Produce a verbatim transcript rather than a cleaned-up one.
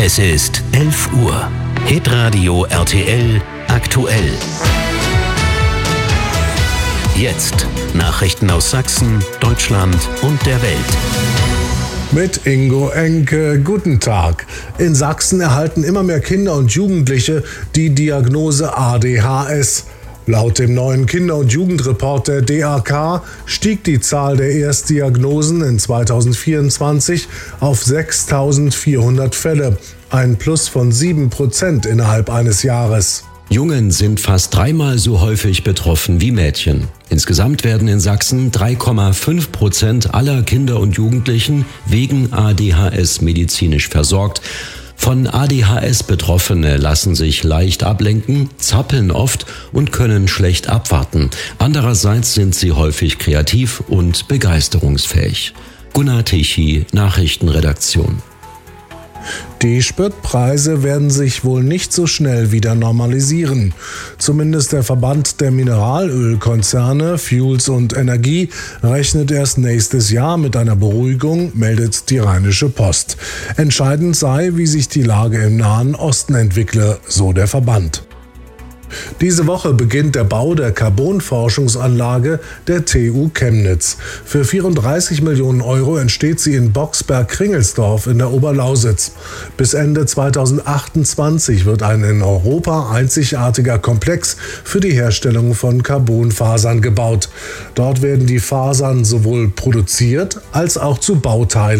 Es ist elf Uhr. Hitradio R T L aktuell. Jetzt Nachrichten aus Sachsen, Deutschland und der Welt. Mit Ingo Enke, guten Tag. In Sachsen erhalten immer mehr Kinder und Jugendliche die Diagnose A D H S. Laut dem neuen Kinder- und Jugendreport der D A K stieg die Zahl der Erstdiagnosen in zweitausendvierundzwanzig auf sechstausendvierhundert Fälle, ein Plus von sieben Prozent innerhalb eines Jahres. Jungen sind fast dreimal so häufig betroffen wie Mädchen. Insgesamt werden in Sachsen drei Komma fünf Prozent aller Kinder und Jugendlichen wegen A D H S medizinisch versorgt. Von A D H S-Betroffene lassen sich leicht ablenken, zappeln oft und können schlecht abwarten. Andererseits sind sie häufig kreativ und begeisterungsfähig. Gunnar Tichy, Nachrichtenredaktion. Die Spritpreise werden sich wohl nicht so schnell wieder normalisieren. Zumindest der Verband der Mineralölkonzerne Fuels und Energie rechnet erst nächstes Jahr mit einer Beruhigung, meldet die Rheinische Post. Entscheidend sei, wie sich die Lage im Nahen Osten entwickle, so der Verband. Diese Woche beginnt der Bau der Carbon-Forschungsanlage der T U Chemnitz. Für vierunddreißig Millionen Euro entsteht sie in Boxberg-Kringelsdorf in der Oberlausitz. Bis Ende zweitausendachtundzwanzig wird ein in Europa einzigartiger Komplex für die Herstellung von Carbonfasern gebaut. Dort werden die Fasern sowohl produziert als auch zu Bauteilen